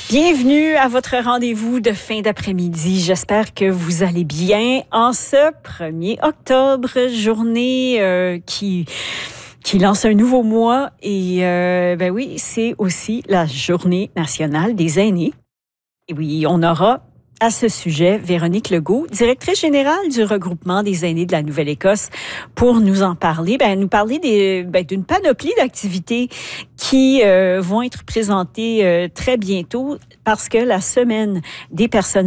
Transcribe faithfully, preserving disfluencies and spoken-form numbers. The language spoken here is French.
Bienvenue à votre rendez-vous de fin d'après-midi. J'espère que vous allez bien en ce premier octobre, journée euh, qui... qui lance un nouveau mois. Et euh, ben oui, c'est aussi la Journée nationale des aînés. Et oui, on aura à ce sujet Véronique Legault, directrice générale du regroupement des aînés de la Nouvelle-Écosse, pour nous en parler, ben, nous parler des, ben, d'une panoplie d'activités qui euh, vont être présentées euh, très bientôt parce que la Semaine des personnes